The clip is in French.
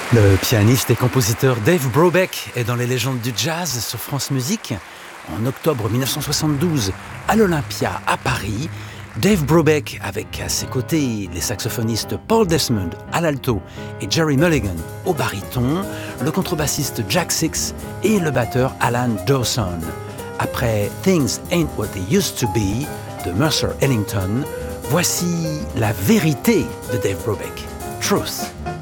Le pianiste et compositeur Dave Brubeck est dans les légendes du jazz sur France Musique. En octobre 1972, à l'Olympia à Paris, Dave Brubeck, avec à ses côtés les saxophonistes Paul Desmond à l'alto et Jerry Mulligan au baryton, le contrebassiste Jack Six et le batteur Alan Dawson. Après Things Ain't What They Used to Be de Mercer Ellington, voici la vérité de Dave Brubeck, Truth.